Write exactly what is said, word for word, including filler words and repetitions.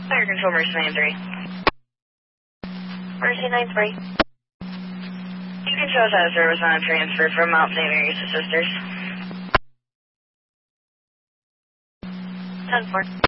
Fire Control, Mercy nine three. Mercy nine three. You can show us how to service on a transfer from Mount Saint Mary's to Sisters. ten four.